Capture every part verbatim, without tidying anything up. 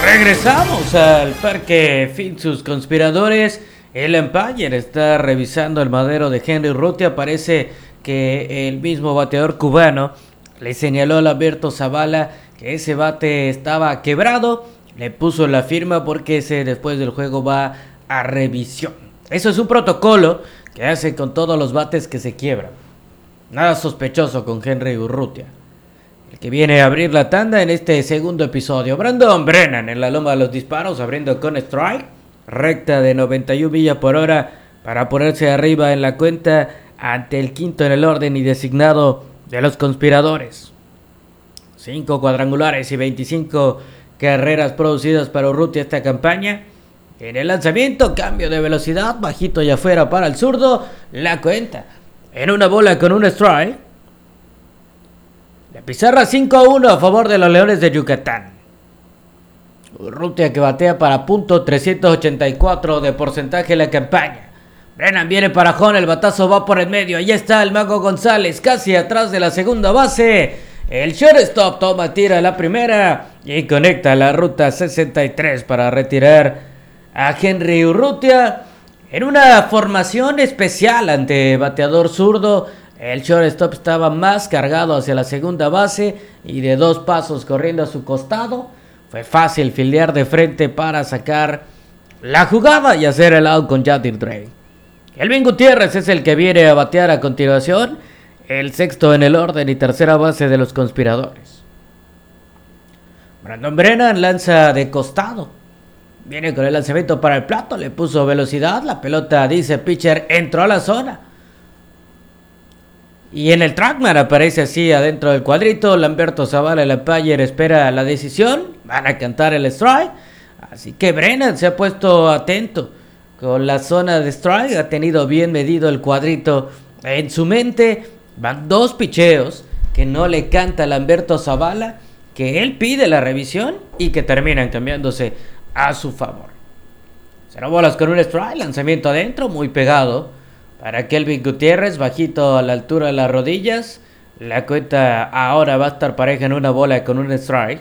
Regresamos al parque Finsus Conspiradores. El Empire está revisando el madero de Henry Urrutia. Parece que el mismo bateador cubano le señaló a Lamberto Zavala que ese bate estaba quebrado. Le puso la firma porque ese después del juego va a revisión. Eso es un protocolo que hace con todos los bates que se quiebran. Nada sospechoso con Henry Urrutia, el que viene a abrir la tanda en este segundo episodio. Brandon Brennan en la loma de los disparos, abriendo con strike. Recta de noventa y una millas por hora para ponerse arriba en la cuenta ante el quinto en el orden y designado de los conspiradores. Cinco cuadrangulares y veinticinco carreras producidas para Urrutia esta campaña. En el lanzamiento, cambio de velocidad, bajito y afuera para el zurdo. La cuenta en una bola con un strike. La pizarra cinco a uno a favor de los Leones de Yucatán. Urrutia que batea para punto trescientos ochenta y cuatro de porcentaje en la campaña. Brennan viene para home, el batazo va por el medio. Ahí está el Mago González, casi atrás de la segunda base. El shortstop toma tira la primera y conecta la ruta sesenta y tres para retirar a Henry Urrutia en una formación especial ante bateador zurdo. El shortstop estaba más cargado hacia la segunda base y de dos pasos corriendo a su costado. Fue fácil fildear de frente para sacar la jugada y hacer el out con Yadir Drake. Kelvin Gutiérrez es el que viene a batear a continuación, el sexto en el orden y tercera base de los conspiradores. Brandon Brennan lanza de costado. Viene con el lanzamiento para el plato, le puso velocidad, la pelota dice pitcher, entró a la zona. Y en el trackman aparece así adentro del cuadrito. Lamberto Zavala, el umpire, espera la decisión. Van a cantar el strike. Así que Brennan se ha puesto atento con la zona de strike. Ha tenido bien medido el cuadrito en su mente. Van dos picheos que no le canta a Lamberto Zavala, que él pide la revisión y que terminan cambiándose a su favor. Cero bolas con un strike. Lanzamiento adentro, muy pegado para Kelvin Gutiérrez, bajito a la altura de las rodillas. La cuenta ahora va a estar pareja en una bola con un strike.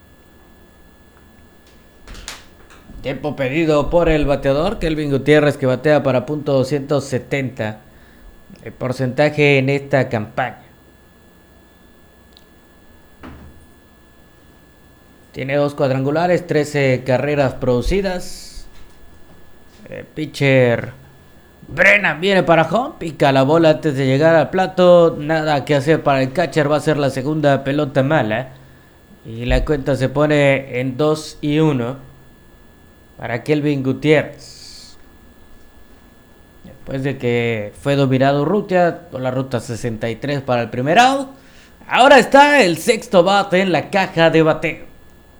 Tiempo pedido por el bateador Kelvin Gutiérrez, que batea para punto doscientos setenta. El porcentaje en esta campaña. Tiene dos cuadrangulares, trece carreras producidas. El pitcher Brennan viene para home, pica la bola antes de llegar al plato. Nada que hacer para el catcher, va a ser la segunda pelota mala. Y la cuenta se pone en dos y uno para Kelvin Gutiérrez. Después de que fue dominado Urrutia por la ruta sesenta y tres para el primer out. Ahora está el sexto bate en la caja de bateo.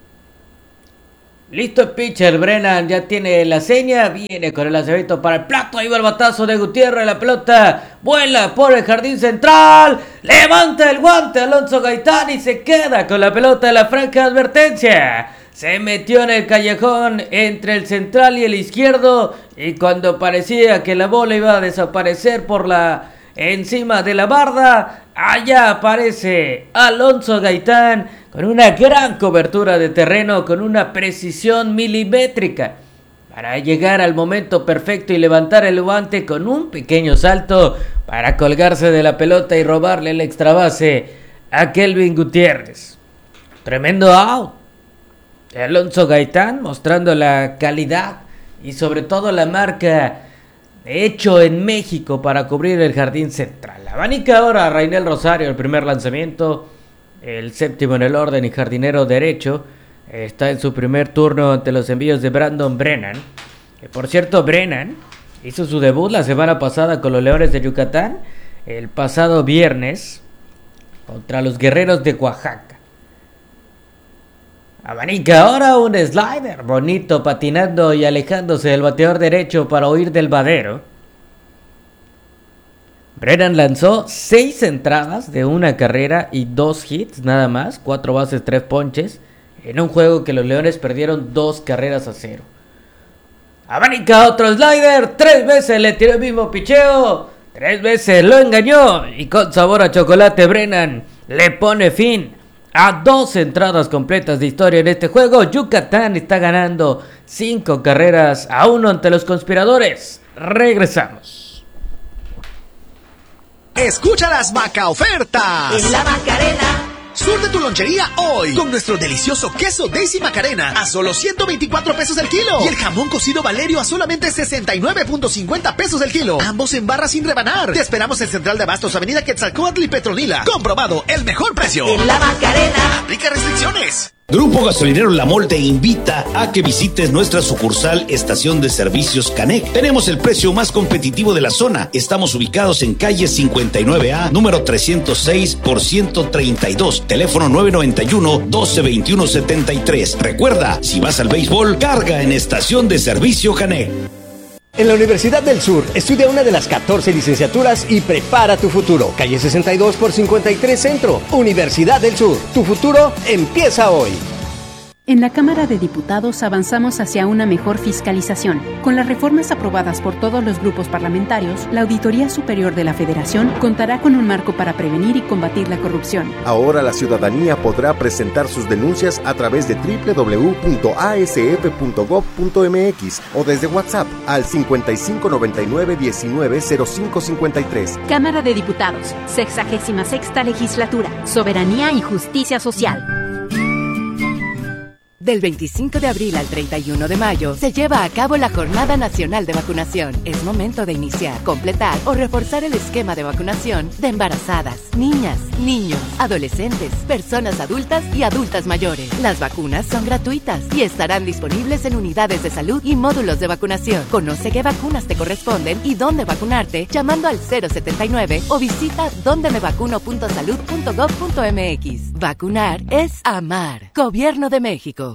Listo el pitcher, Brennan ya tiene la seña, viene con el lanzamiento para el plato, ahí va el batazo de Gutiérrez, la pelota vuela por el jardín central, levanta el guante Alonso Gaitán y se queda con la pelota de la franca advertencia. Se metió en el callejón entre el central y el izquierdo y cuando parecía que la bola iba a desaparecer por la encima de la barda, allá aparece Alonso Gaitán con una gran cobertura de terreno, con una precisión milimétrica para llegar al momento perfecto y levantar el guante con un pequeño salto para colgarse de la pelota y robarle el extra base a Kelvin Gutiérrez. Tremendo out. Alonso Gaitán mostrando la calidad y sobre todo la marca hecho en México para cubrir el jardín central. Abanica ahora a Rainel Rosario, el primer lanzamiento, el séptimo en el orden y jardinero derecho. Está en su primer turno ante los envíos de Brandon Brennan. Que por cierto, Brennan hizo su debut la semana pasada con los Leones de Yucatán, el pasado viernes, contra los Guerreros de Oaxaca. Abanica ahora un slider bonito patinando y alejándose del bateador derecho para huir del vadero. Brennan lanzó seis entradas de una carrera y dos hits nada más, cuatro bases, tres ponches, en un juego que los Leones perdieron dos carreras a cero. Abanica otro slider, tres veces le tiró el mismo picheo, tres veces lo engañó y con sabor a chocolate Brennan le pone fin a dos entradas completas de historia en este juego. Yucatán está ganando cinco carreras a uno ante los conspiradores. Regresamos. Escucha las Maca ofertas en la Macarena. Surte tu lonchería hoy con nuestro delicioso queso Daisy Macarena a solo ciento veinticuatro pesos el kilo y el jamón cocido Valerio a solamente sesenta y nueve punto cincuenta pesos el kilo. Ambos en barra sin rebanar. Te esperamos en Central de Abastos, Avenida Quetzalcóatl y Petronila. Comprobado, el mejor precio. En la Macarena. Aplica restricciones. Grupo Gasolinero La Mol te invita a que visites nuestra sucursal Estación de Servicios Canec. Tenemos el precio más competitivo de la zona. Estamos ubicados en calle cincuenta y nueve A, número trescientos seis por ciento treinta y dos, teléfono nueve noventa y uno, doce veintiuno setenta y tres. Recuerda, si vas al béisbol, carga en Estación de Servicio Canec. En la Universidad del Sur, estudia una de las catorce licenciaturas y prepara tu futuro. Calle sesenta y dos por cincuenta y tres Centro. Universidad del Sur. Tu futuro empieza hoy. En la Cámara de Diputados avanzamos hacia una mejor fiscalización. Con las reformas aprobadas por todos los grupos parlamentarios, la Auditoría Superior de la Federación contará con un marco para prevenir y combatir la corrupción. Ahora la ciudadanía podrá presentar sus denuncias a través de doble u doble u doble u punto a s f punto gob punto m x o desde WhatsApp al cincuenta y cinco noventa y nueve diecinueve cero cinco cincuenta y tres. Cámara de Diputados, sexagésima sexta Legislatura, Soberanía y Justicia Social. Del veinticinco de abril al treinta y uno de mayo se lleva a cabo la Jornada Nacional de Vacunación. Es momento de iniciar, completar o reforzar el esquema de vacunación de embarazadas, niñas, niños, adolescentes, personas adultas y adultas mayores. Las vacunas son gratuitas y estarán disponibles en unidades de salud y módulos de vacunación. Conoce qué vacunas te corresponden y dónde vacunarte llamando al cero setenta y nueve o visita donde me vacuno punto salud punto gob punto m x. Vacunar es amar. Gobierno de México.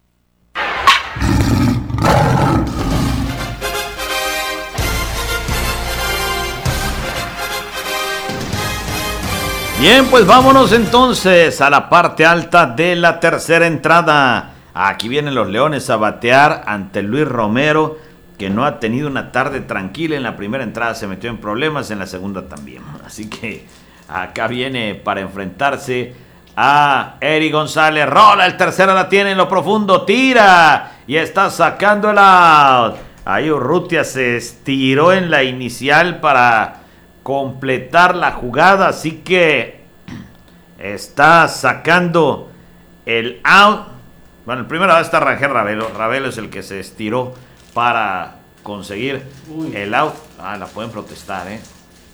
Bien, pues vámonos entonces a la parte alta de la tercera entrada. Aquí vienen los Leones a batear ante Luis Romero, que no ha tenido una tarde tranquila. En la primera entrada se metió en problemas, en la segunda también. Así que acá viene para enfrentarse a Eri González. Rola, el tercero la tiene en lo profundo, tira y está sacando el out. Ahí Urrutia se estiró en la inicial para completar la jugada, así que está sacando el out. Bueno, el primero va a estar Rangel Ravelo. Ravelo es el que se estiró para conseguir Uy. el out. Ah, la pueden protestar, eh.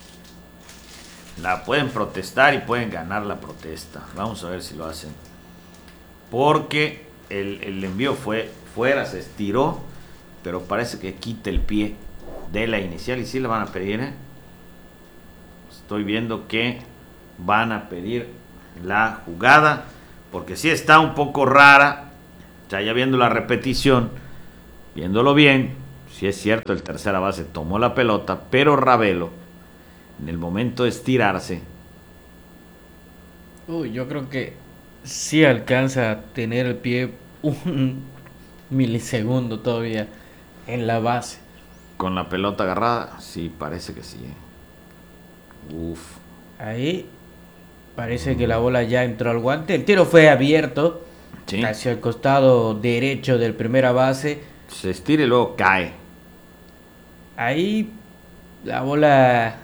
La pueden protestar y pueden ganar la protesta. Vamos a ver si lo hacen. Porque el, el envío fue fuera, se estiró, pero parece que quita el pie de la inicial y sí le van a pedir, eh. Estoy viendo que van a pedir la jugada, porque sí está un poco rara. Ya, ya viendo la repetición, viéndolo bien, sí es cierto, el tercera base tomó la pelota, pero Ravelo, en el momento de estirarse, Uy, yo creo que sí alcanza a tener el pie un milisegundo todavía en la base. Con la pelota agarrada, sí, parece que sí. Uf. Ahí parece que la bola ya entró al guante. El tiro fue abierto, sí, hacia el costado derecho del primera base. Se estira y luego cae. Ahí la bola...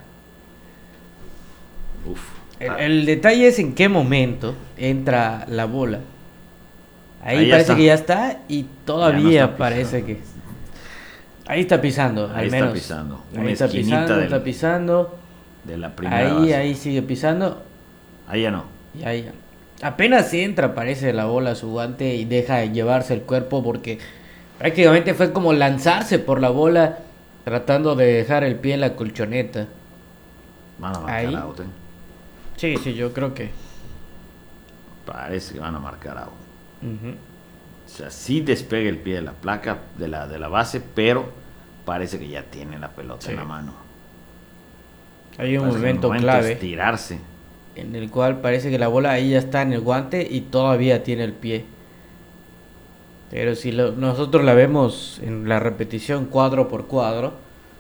Uf. El, el detalle es en qué momento entra la bola. Ahí, Ahí parece está. que ya está y todavía no parece que... Ahí está pisando, Ahí al menos. está pisando. Una ahí está pisando, del... está pisando. De la primera ahí, base. ahí sigue pisando. Ahí ya no. Y ahí ya. Apenas entra, parece la bola a su guante y deja de llevarse el cuerpo porque prácticamente fue como lanzarse por la bola tratando de dejar el pie en la colchoneta. Van a marcar ahí. out, ¿eh? Sí, sí, yo creo que. Parece que van a marcar out. Uh-huh. O sea, sí despega el pie de la placa, de la, de la base, pero parece que ya tiene la pelota sí. en la mano. Hay un parece momento, momento clave estirarse, en el cual parece que la bola ahí ya está en el guante y todavía tiene el pie. Pero si lo, nosotros la vemos en la repetición cuadro por cuadro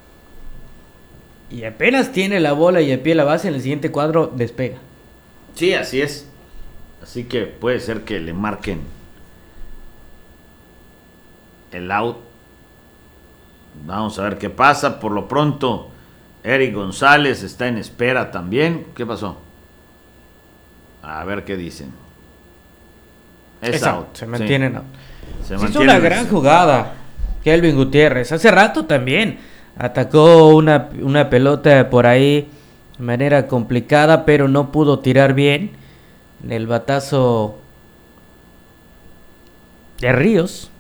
y apenas tiene la bola y el pie en la base, en el siguiente cuadro despega. Sí, así es. Así que puede ser que le marquen el out. Vamos a ver qué pasa. Por lo pronto, Eric González está en espera también. ¿Qué pasó? A ver qué dicen. Es, es out. out. Se mantienen sí. out. Se Hizo mantienen una gran jugada Kelvin Gutiérrez. Hace rato también atacó una, una pelota por ahí de manera complicada, pero no pudo tirar bien. En el batazo de Ríos.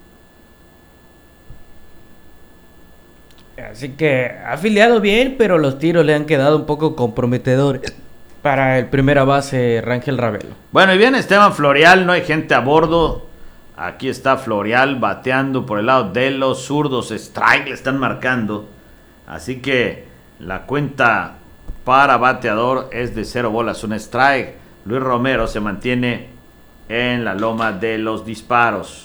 Así que ha afiliado bien, pero los tiros le han quedado un poco comprometedores para el primera base Rangel Ravelo. Bueno, y viene Esteban Florial, no hay gente a bordo. Aquí está Florial bateando por el lado de los zurdos. Strike le están marcando. Así que la cuenta para bateador es de cero bolas, un strike. Luis Romero se mantiene en la loma de los disparos.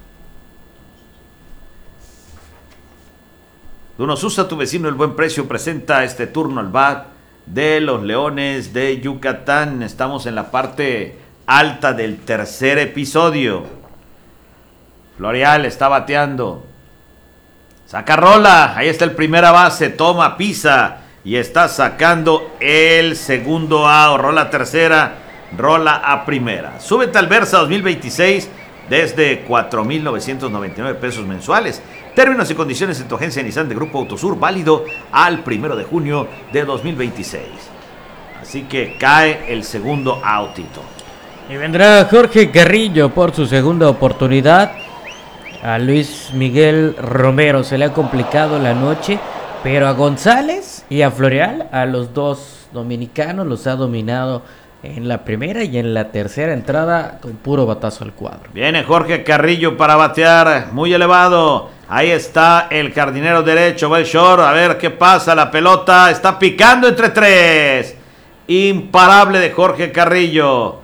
Dunosusa, tu vecino, el buen precio, presenta este turno al bat de los Leones de Yucatán. Estamos en la parte alta del tercer episodio. Florial está bateando. Saca rola. Ahí está el primera base. Toma, pisa. Y está sacando el segundo out. Rola tercera. Rola a primera. Súbete al Versa dos mil veintiséis desde cuatro mil novecientos noventa y nueve pesos mensuales. Términos y condiciones en tu agencia Nissan de Grupo Autosur, válido al primero de junio de dos mil veintiséis. Así que cae el segundo outito. Y vendrá Jorge Carrillo por su segunda oportunidad. A Luis Miguel Romero se le ha complicado la noche, pero a González y a Florial, a los dos dominicanos, los ha dominado en la primera y en la tercera entrada con puro batazo al cuadro. Viene Jorge Carrillo para batear, muy elevado. Ahí está el jardinero derecho, va el short, a ver qué pasa, la pelota está picando entre tres. Imparable de Jorge Carrillo.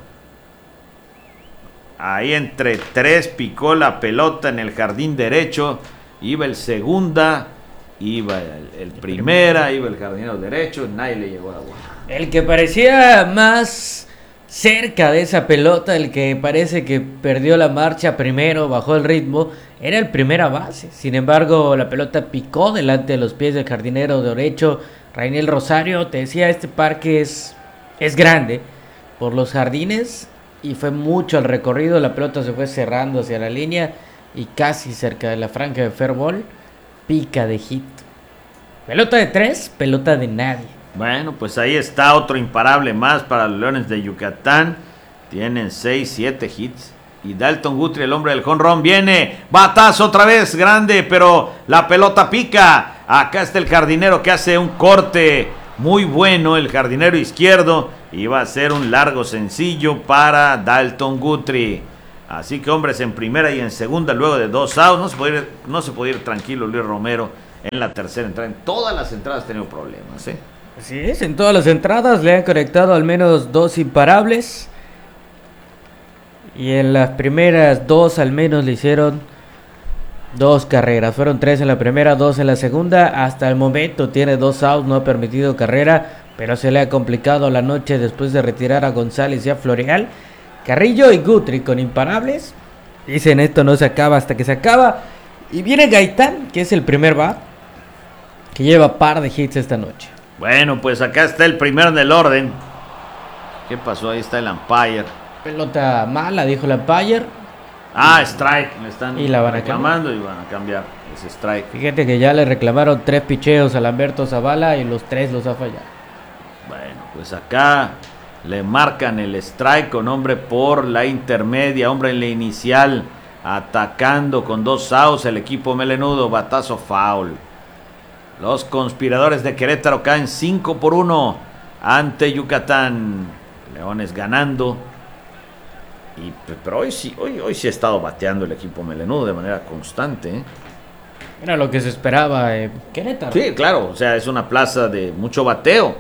Ahí entre tres picó la pelota en el jardín derecho. Iba el segunda, iba el, el primera, iba el jardinero derecho, nadie le llegó a la bola. El que parecía más cerca de esa pelota, el que parece que perdió la marcha primero, bajó el ritmo, era el primera base. Sin embargo, la pelota picó delante de los pies del jardinero derecho, Rainiel Rosario. Te decía, este parque es, es grande por los jardines y fue mucho el recorrido. La pelota se fue cerrando hacia la línea y casi cerca de la franja de fair ball, pica de hit. Pelota de tres, pelota de nadie. Bueno, pues ahí está otro imparable más para los Leones de Yucatán. Tienen seis, siete hits. Y Dalton Guthrie, el hombre del jonrón, viene. Batazo otra vez, grande, pero la pelota pica. Acá está el jardinero que hace un corte muy bueno, el jardinero izquierdo. Y va a ser un largo sencillo para Dalton Guthrie. Así que hombres en primera y en segunda luego de dos outs. No se puede ir, no se puede ir tranquilo Luis Romero en la tercera entrada. En todas las entradas ha tenido problemas, ¿eh? Así es, en todas las entradas le han conectado al menos dos imparables. Y en las primeras dos al menos le hicieron dos carreras. Fueron tres en la primera, dos en la segunda. Hasta el momento tiene dos outs, no ha permitido carrera, pero se le ha complicado la noche después de retirar a González y a Florial. Carrillo y Guthrie con imparables. Dicen, esto no se acaba hasta que se acaba. Y viene Gaitán, que es el primer bat, que lleva par de hits esta noche. Bueno, pues acá está el primero en el orden. ¿Qué pasó? Ahí está el umpire. Pelota mala, dijo el umpire. Ah, strike. Le están y la van a reclamando y van a cambiar ese strike. Fíjate que ya le reclamaron tres picheos a Lamberto Zavala y los tres los ha fallado. Bueno, pues acá le marcan el strike con hombre por la intermedia, hombre en la inicial, atacando con dos outs el equipo melenudo. Batazo foul. Los conspiradores de Querétaro caen cinco por uno ante Yucatán. Leones ganando. Y, pero hoy sí, hoy, hoy sí ha estado bateando el equipo melenudo de manera constante, ¿eh? Era lo que se esperaba en Querétaro. Sí, claro, o sea, es una plaza de mucho bateo.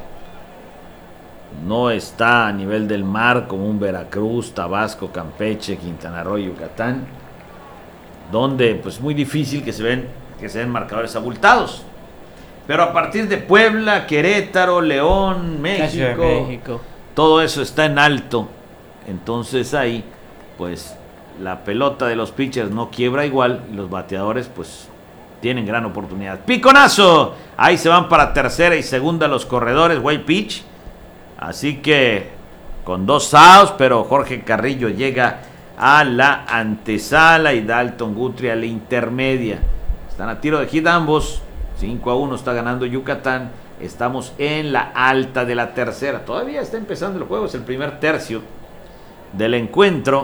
No está a nivel del mar como un Veracruz, Tabasco, Campeche, Quintana Roo y Yucatán, donde pues es muy difícil que se ven que se den marcadores abultados. Pero a partir de Puebla, Querétaro, León, México, México, todo eso está en alto Entonces ahí, pues la pelota de los pitchers no quiebra igual y los bateadores pues tienen gran oportunidad. ¡Piconazo! Ahí se van para tercera y segunda los corredores, wild pitch. Así que con dos outs, pero Jorge Carrillo llega a la antesala y Dalton Guthrie a la intermedia. Están a tiro de hit ambos. cinco a uno está ganando Yucatán. Estamos en la alta de la tercera. Todavía está empezando el juego, es el primer tercio del encuentro.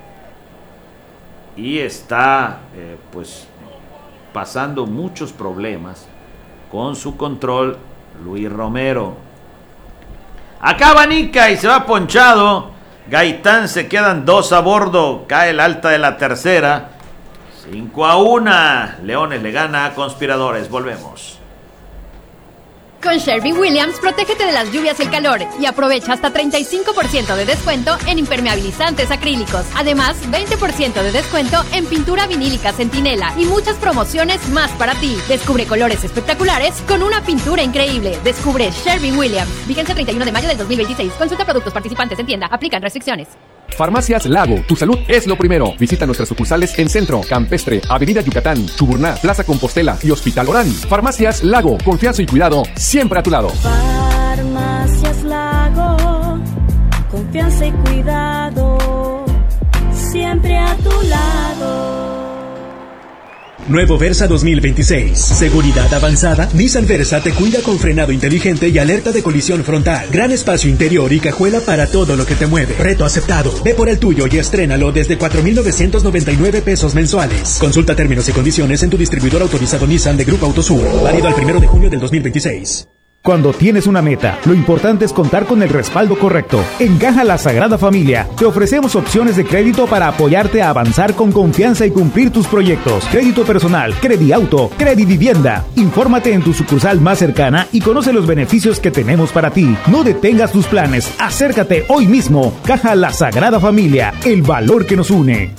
Y está eh, pues pasando muchos problemas con su control Luis Romero. Acaba Nica y se va ponchado. Gaitán, se quedan dos a bordo. Cae el alta de la tercera. cinco a uno. Leones le gana a Conspiradores. Volvemos. Con Sherwin-Williams, protégete de las lluvias y el calor y aprovecha hasta treinta y cinco por ciento de descuento en impermeabilizantes acrílicos. Además, veinte por ciento de descuento en pintura vinílica Centinela y muchas promociones más para ti. Descubre colores espectaculares con una pintura increíble. Descubre Sherwin-Williams. Vigencia treinta y uno de mayo del dos mil veintiséis. Consulta productos participantes en tienda. Aplican restricciones. Farmacias Lago, tu salud es lo primero. Visita nuestras sucursales en Centro, Campestre, Avenida Yucatán, Chuburná, Plaza Compostela y Hospital Orán. Farmacias Lago, confianza y cuidado siempre a tu lado. Farmacias Lago, confianza y cuidado siempre a tu lado. Nuevo Versa dos mil veintiséis. Seguridad avanzada. Nissan Versa te cuida con frenado inteligente y alerta de colisión frontal. Gran espacio interior y cajuela para todo lo que te mueve. Reto aceptado. Ve por el tuyo y estrénalo desde cuatro mil novecientos noventa y nueve pesos mensuales. Consulta términos y condiciones en tu distribuidor autorizado Nissan de Grupo Autosur. Válido al primero de junio del dos mil veintiséis. Cuando tienes una meta, lo importante es contar con el respaldo correcto. En Caja La Sagrada Familia, te ofrecemos opciones de crédito para apoyarte a avanzar con confianza y cumplir tus proyectos. Crédito personal, Crediauto, Credivivienda. Infórmate en tu sucursal más cercana y conoce los beneficios que tenemos para ti. No detengas tus planes, acércate hoy mismo. Caja La Sagrada Familia, el valor que nos une.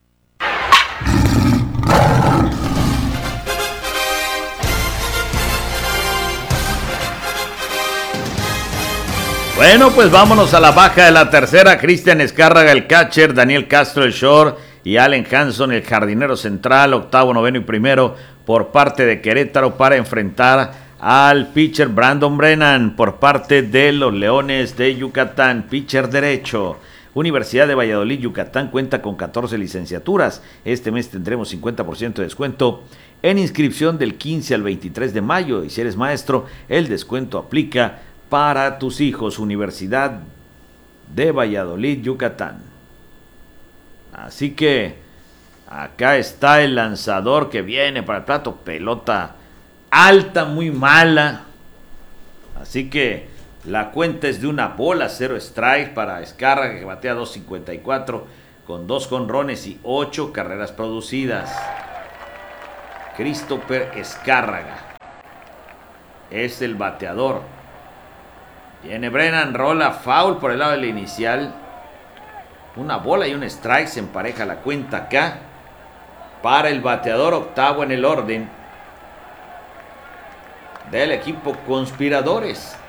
Bueno, pues vámonos a la baja de la tercera. Cristian Escárraga, el catcher, Daniel Castro, el short, y Allen Hanson, el jardinero central, octavo, noveno y primero por parte de Querétaro para enfrentar al pitcher Brandon Brennan por parte de los Leones de Yucatán, pitcher derecho. Universidad de Valladolid, Yucatán cuenta con catorce licenciaturas. Este mes tendremos cincuenta por ciento de descuento en inscripción del quince al veintitrés de mayo. Y si eres maestro, el descuento aplica para tus hijos. Universidad de Valladolid, Yucatán. Así que acá está el lanzador que viene para el plato. Pelota alta, muy mala. Así que la cuenta es de una bola, cero strike para Escárraga, que batea dos cincuenta y cuatro con dos jonrones y ocho carreras producidas. Christopher Escárraga es el bateador. Viene Brennan, rola, foul por el lado del inicial. Una bola y un strike, se empareja la cuenta acá para el bateador, octavo en el orden del equipo Conspiradores.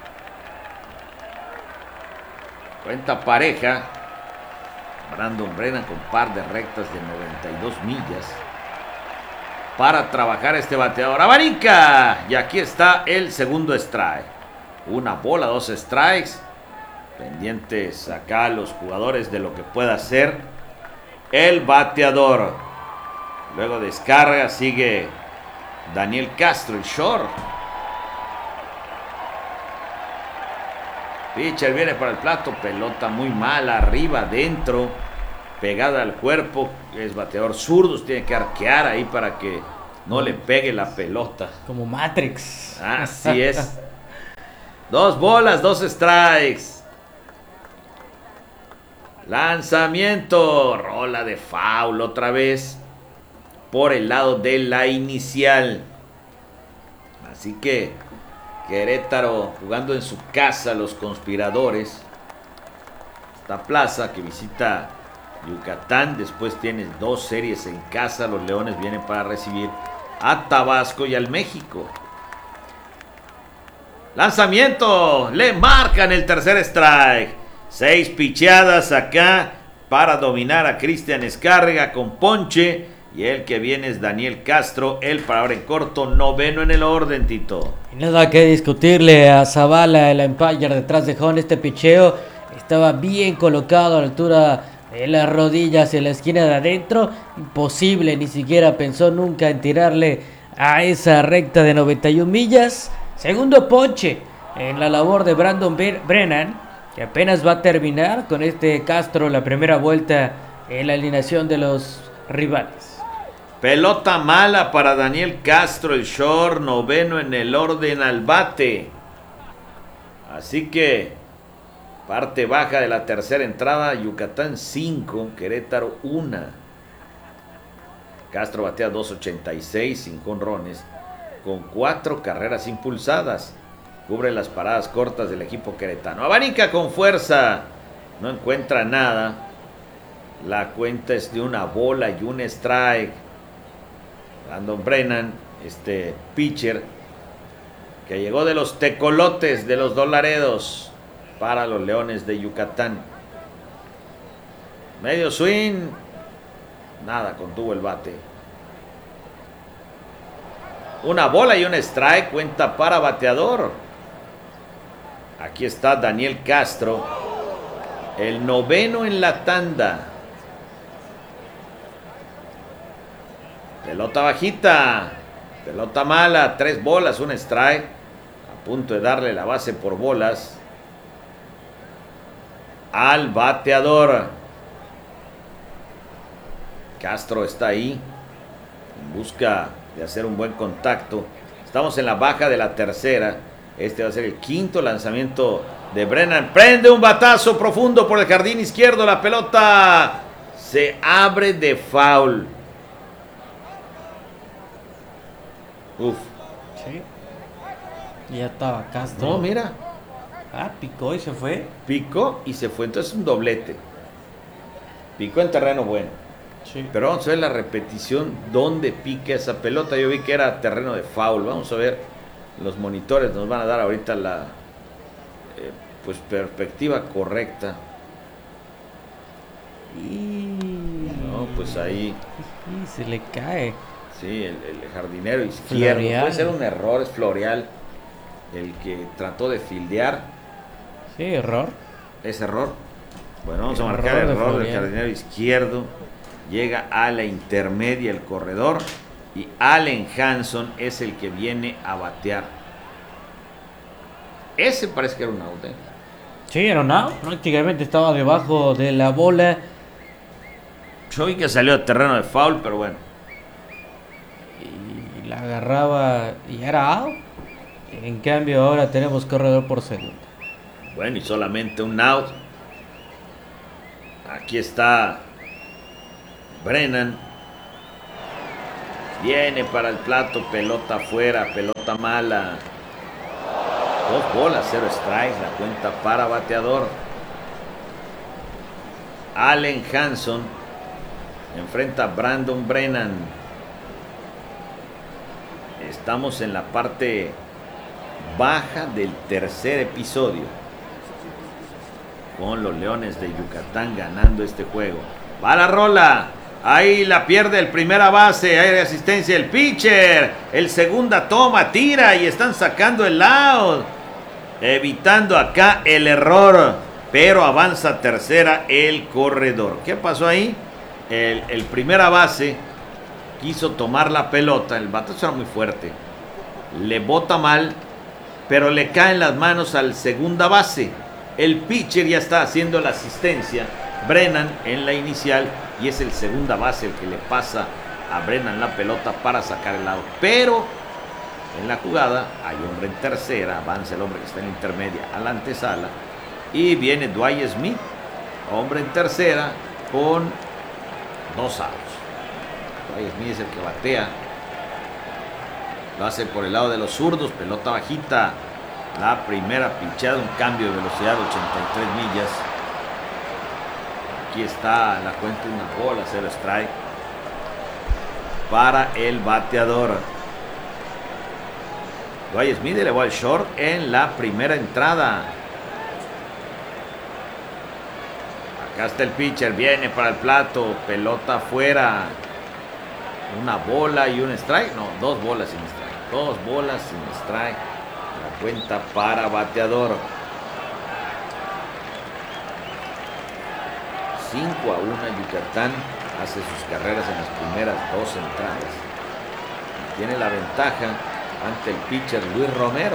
Cuenta pareja. Brandon Brennan con par de rectas de noventa y dos millas para trabajar este bateador. Abanica, y aquí está el segundo strike. Una bola, dos strikes. Pendientes acá los jugadores de lo que pueda hacer el bateador. Luego descarga, sigue Daniel Castro, el short. Pitcher viene para el plato, pelota muy mala, arriba, adentro, pegada al cuerpo. Es bateador zurdo, tiene que arquear ahí para que no le pegue la pelota. Como Matrix. Así es. Dos bolas, dos strikes. Lanzamiento. Rola de foul otra vez por el lado de la inicial. Así que Querétaro jugando en su casa, los Conspiradores. Esta plaza que visita Yucatán. Después tiene dos series en casa. Los Leones vienen para recibir a Tabasco y al México. Lanzamiento, le marcan el tercer strike. Seis picheadas acá para dominar a Cristian Escárrega con ponche. Y el que viene es Daniel Castro, el parador en corto, noveno en el orden, Tito. Y nada que discutirle a Zavala, el umpire detrás de Jon. Este picheo estaba bien colocado a la altura de las rodillas en la esquina de adentro. Imposible, ni siquiera pensó nunca en tirarle a esa recta de noventa y una millas. Segundo ponche en la labor de Brandon Brennan, que apenas va a terminar con este Castro la primera vuelta en la alineación de los rivales. Pelota mala para Daniel Castro, el short, noveno en el orden al bate. Así que parte baja de la tercera entrada, Yucatán cinco, Querétaro uno. Castro batea dos ochenta y seis, sin jonrones, con cuatro carreras impulsadas. Cubre las paradas cortas del equipo queretano. Abanica con fuerza, no encuentra nada. La cuenta es de una bola y un strike. Brandon Brennan, este pitcher que llegó de los tecolotes de los Dolaredos para los Leones de Yucatán. Medio swing, nada, contuvo el bate. Una bola y un strike, cuenta para bateador. Aquí está Daniel Castro, el noveno en la tanda. Pelota bajita, pelota mala, tres bolas, un strike. A punto de darle la base por bolas al bateador. Castro está ahí en busca de hacer un buen contacto. Estamos en la baja de la tercera. Este va a ser el quinto lanzamiento de Brennan. Prende un batazo profundo por el jardín izquierdo. La pelota se abre de foul. Uf. Sí. Ya estaba Castro. No, mira. Ah, picó y se fue. Picó y se fue. Entonces un doblete. Picó en terreno bueno. Sí. Pero vamos a ver la repetición. ¿Dónde pica esa pelota? Yo vi que era terreno de foul. Vamos a ver. Los monitores nos van a dar ahorita la eh, pues perspectiva correcta. Y... No, pues ahí. Y se le cae. Sí, el, el jardinero izquierdo. Floreal. Puede ser un error, es Floreal el que trató de fildear. Sí, error. Es error. Bueno, vamos el a marcar error error de del jardinero izquierdo. Llega a la intermedia el corredor. Y Allen Hanson es el que viene a batear. Ese parece que era un out, ¿eh? Sí, era un out. Prácticamente estaba debajo de la bola. Yo vi que salió a terreno de foul, pero bueno. Y la agarraba y era out. En cambio ahora tenemos corredor por segunda. Bueno, y solamente un out. Aquí está Brennan. Viene para el plato, pelota afuera, pelota mala. Dos bolas, cero strikes, la cuenta para bateador. Allen Hanson enfrenta a Brandon Brennan. Estamos en la parte baja del tercer episodio, con los Leones de Yucatán ganando este juego. Va la rola. Ahí la pierde el primera base. Hay asistencia el pitcher. El segunda toma, tira y están sacando el out. Evitando acá el error. Pero avanza tercera el corredor. ¿Qué pasó ahí? El, el primera base quiso tomar la pelota. El batazo era muy fuerte. Le bota mal. Pero le caen las manos al segunda base. El pitcher ya está haciendo la asistencia. Brennan en la inicial. Y es el segunda base el que le pasa a Brennan la pelota para sacar el out. Pero en la jugada hay hombre en tercera. Avanza el hombre que está en la intermedia a la antesala. Y viene Dwight Smith, hombre en tercera, con dos outs. Dwight Smith es el que batea. Lo hace por el lado de los zurdos. Pelota bajita. La primera pinchada, un cambio de velocidad de ochenta y tres millas. Aquí está la cuenta, una bola, cero strike para el bateador. Dwight Smith elevó al short en la primera entrada. Acá está el pitcher, viene para el plato, pelota afuera. Una bola y un strike. No, dos bolas sin strike. Dos bolas sin strike. La cuenta para bateador. cinco a uno Yucatán hace sus carreras en las primeras dos entradas. Tiene la ventaja ante el pitcher Luis Romero.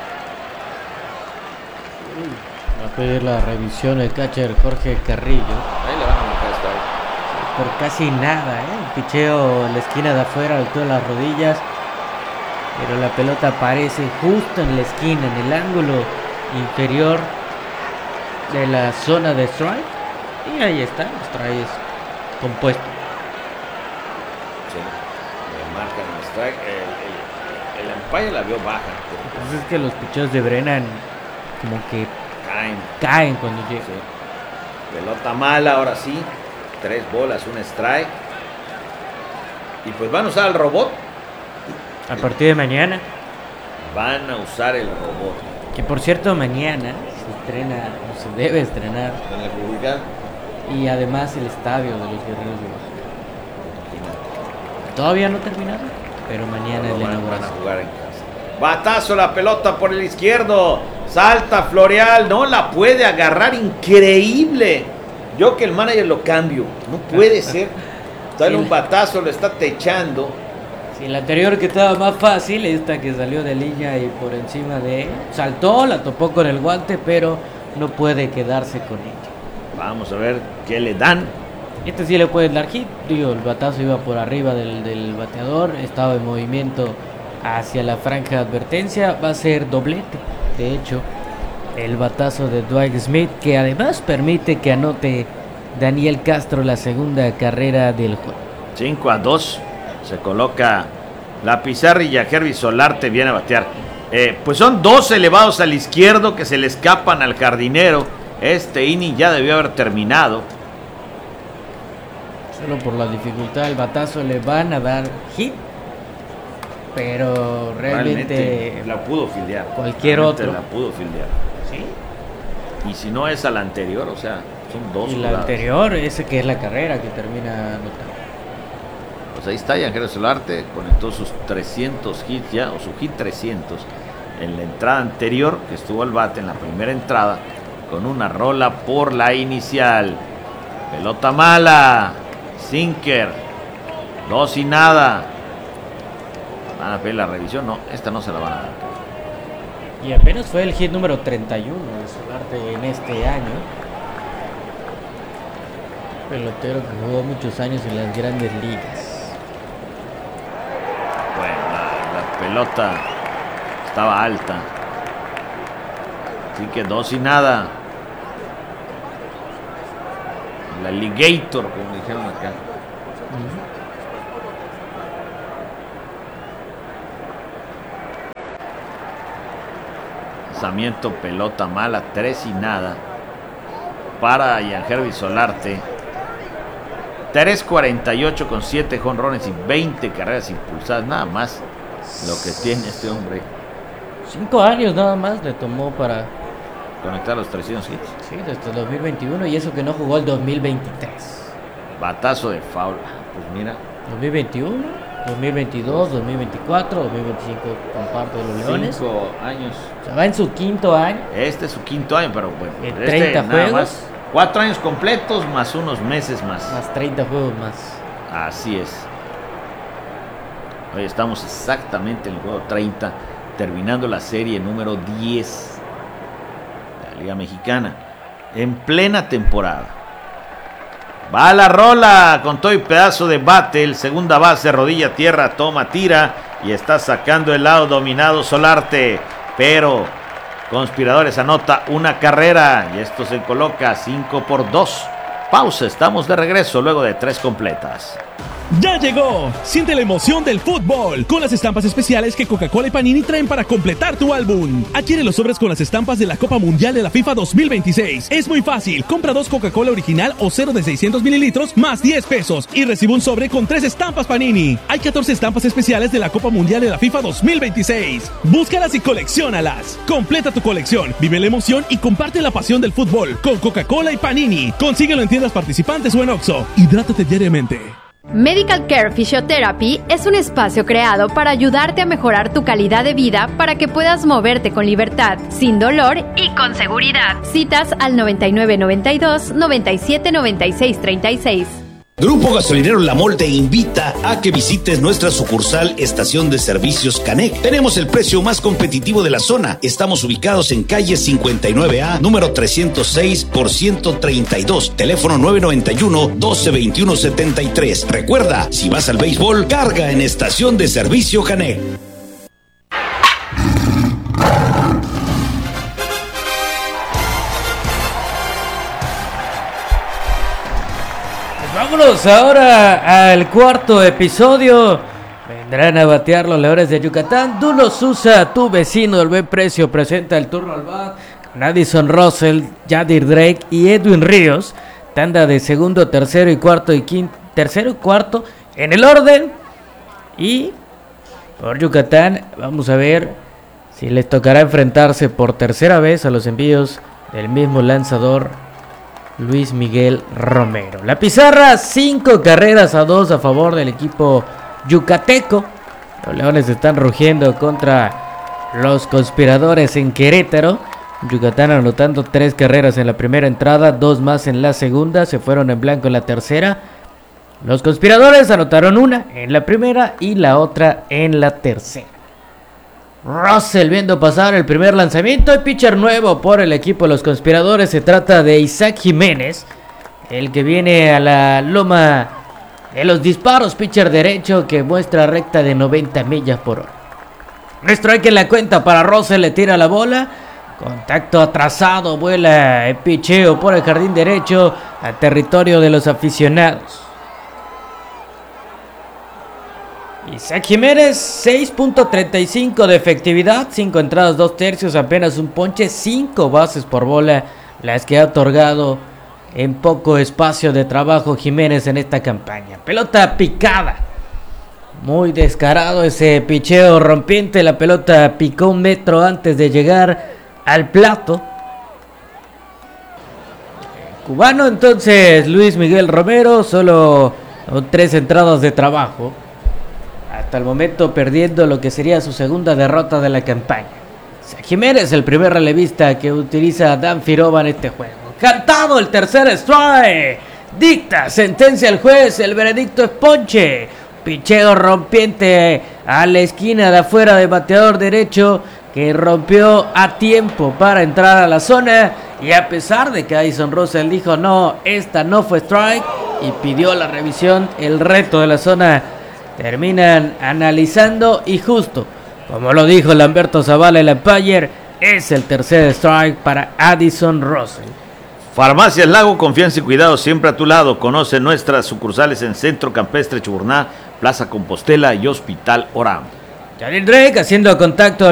Va a pedir la revisión el catcher Jorge Carrillo. Ahí le van a marcar esta. Por casi nada, ¿eh? El picheo en la esquina de afuera, a la altura de las rodillas. Pero la pelota aparece justo en la esquina, en el ángulo inferior de la zona de strike. Y ahí está, el strike es compuesto. Sí, le marcan el strike. El, el, el umpire la vio baja. Pues es que los picheos de Brennan como que caen, caen cuando llegan. Sí. Pelota mala, ahora sí. Tres bolas, un strike. Y pues van a usar el robot. A partir de mañana. Van a usar el robot. Que por cierto, mañana se estrena, o se debe estrenar. En el Republicano. Y además el estadio de los Guerreros de Oaxaca. Todavía no terminado, pero mañana es la inauguración. Van a jugar en casa. Batazo la pelota por el izquierdo. Salta Floreal. No la puede agarrar. Increíble. Yo que el manager lo cambio. No puede ser. Sale un batazo, lo está techando. Sí, la anterior que estaba más fácil, esta que salió de línea y por encima de él. Saltó, la topó con el guante, pero no puede quedarse con ella. Vamos a ver qué le dan. Este sí le puede dar hit. Digo, el batazo iba por arriba del, del bateador. Estaba en movimiento hacia la franja de advertencia. Va a ser doblete. De hecho, el batazo de Dwight Smith, que además permite que anote Daniel Castro la segunda carrera del juego. cinco a dos. Se coloca la pizarra y ya Herby Solarte viene a batear. Eh, pues son dos elevados al izquierdo que se le escapan al jardinero. Este inning ya debió haber terminado. Solo por la dificultad del batazo le van a dar hit. Pero realmente, realmente la pudo fildear. Cualquier realmente otro. La pudo fildear. Sí. Y si no es a la anterior, o sea, son dos. Y la jugadas. anterior, ese que es la carrera que termina anotando. Pues ahí está, Yangel Solarte conectó sus trescientos hits ya, o su hit trescientos en la entrada anterior, que estuvo al bate en la primera entrada, con una rola por la inicial. Pelota mala, sinker, dos y nada. Van a pedir la revisión, no, esta no se la van a dar. Y apenas fue el hit número treinta y uno de Solarte en este año. Pelotero que jugó muchos años en las grandes ligas. Bueno, la, la pelota estaba alta. Así que dos y nada. El alligator, como dijeron acá. Uh-huh. Lanzamiento, pelota mala, tres y nada. Para Yangervis Solarte. tres cuarenta y ocho con siete jonrones y veinte carreras impulsadas, nada más lo que tiene este hombre. Cinco años nada más le tomó para conectar los trescientos hits. Sí, desde el dos mil veintiuno, y eso que no jugó el dos mil veintitrés. Batazo de foul. Pues mira. dos mil veintiuno, dos mil veintidós, dos mil veinticuatro, dos mil veinticinco con parte de los Leones. Cinco años. O sea, va en su quinto año. Este es su quinto año, pero bueno. En este treinta nada juegos. Más. Cuatro años completos más unos meses más. Más treinta juegos más. Así es. Hoy estamos exactamente en el juego treinta, terminando la serie número diez de la Liga Mexicana. En plena temporada. Va la rola con todo y pedazo de bate. El segunda base, rodilla, tierra, toma, tira. Y está sacando el lado dominado Solarte. Pero Conspiradores anota una carrera y esto se coloca cinco por dos. Pausa, estamos de regreso luego de tres completas. ¡Ya llegó! Siente la emoción del fútbol con las estampas especiales que Coca-Cola y Panini traen para completar tu álbum. Adquiere los sobres con las estampas de la Copa Mundial de la FIFA dos mil veintiséis. Es muy fácil. Compra dos Coca-Cola original o cero de seiscientos mililitros más diez pesos y recibe un sobre con tres estampas Panini. Hay catorce estampas especiales de la Copa Mundial de la FIFA dos mil veintiséis. Búscalas y colecciónalas. Completa tu colección, vive la emoción y comparte la pasión del fútbol con Coca-Cola y Panini. Consíguelo en tiendas participantes o en Oxxo. Hidrátate diariamente. Medical Care Physiotherapy es un espacio creado para ayudarte a mejorar tu calidad de vida para que puedas moverte con libertad, sin dolor y con seguridad. Citas al noventa y nueve noventa y dos noventa y siete noventa y seis treinta y seis. Grupo Gasolinero La Mol te invita a que visites nuestra sucursal Estación de Servicios Canec. Tenemos el precio más competitivo de la zona. Estamos ubicados en calle cincuenta y nueve A, número trescientos seis por ciento treinta y dos, teléfono nueve noventa y uno, doce veintiuno setenta y tres. Recuerda, si vas al béisbol, carga en Estación de Servicio Canec. Vámonos ahora al cuarto episodio. Vendrán a batear los Leones de Yucatán. Dulo Sousa, tu vecino del buen precio, presenta el turno al bat con Addison Russell, Yadir Drake y Edwin Ríos. Tanda de segundo, tercero y cuarto y quinto, tercero y cuarto en el orden. Y por Yucatán vamos a ver si les tocará enfrentarse por tercera vez a los envíos del mismo lanzador Luis Miguel Romero. La pizarra, cinco carreras a dos a favor del equipo yucateco. Los Leones están rugiendo contra los conspiradores en Querétaro. Yucatán anotando tres carreras en la primera entrada, dos más en la segunda, se fueron en blanco en la tercera. Los conspiradores anotaron una en la primera y la otra en la tercera. Russell viendo pasar el primer lanzamiento. El pitcher nuevo por el equipo de los conspiradores. Se trata de Isaac Jiménez, el que viene a la loma de los disparos. Pitcher derecho que muestra recta de noventa millas por hora. Nuestro hay que en la cuenta para Russell. Le tira la bola. Contacto atrasado. Vuela el picheo por el jardín derecho a territorio de los aficionados. Isaac Jiménez, seis punto treinta y cinco de efectividad, cinco entradas, dos tercios, apenas un ponche, cinco bases por bola, las que ha otorgado en poco espacio de trabajo Jiménez en esta campaña. Pelota picada, muy descarado ese picheo rompiente, la pelota picó un metro antes de llegar al plato. El cubano entonces, Luis Miguel Romero, solo tres entradas de trabajo. Hasta el momento perdiendo lo que sería su segunda derrota de la campaña. Jiménez, el primer relevista que utiliza Dan Firova en este juego. Cantado el tercer strike. Dicta sentencia el juez, el veredicto es ponche. Picheo rompiente a la esquina de afuera de bateador derecho, que rompió a tiempo para entrar a la zona. Y a pesar de que Addison Russell dijo no, esta no fue strike y pidió la revisión, el reto de la zona terminan analizando y justo, como lo dijo Lamberto Zavala, el umpire, es el tercer strike para Addison Russell. Farmacias Lago, confianza y cuidado siempre a tu lado. Conoce nuestras sucursales en Centro Campestre Chuburná, Plaza Compostela y Hospital Orán. Yadir Drake haciendo contacto